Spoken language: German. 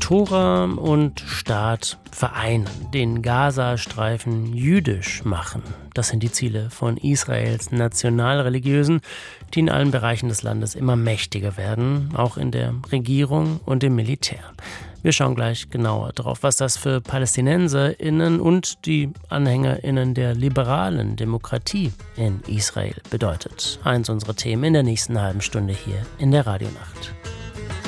Tora und Staat vereinen, den Gazastreifen jüdisch machen. Das sind die Ziele von Israels Nationalreligiösen, die in allen Bereichen des Landes immer mächtiger werden, auch in der Regierung und im Militär. Wir schauen gleich genauer drauf, was das für PalästinenserInnen und die AnhängerInnen der liberalen Demokratie in Israel bedeutet. Eins unserer Themen in der nächsten halben Stunde hier in der Radionacht.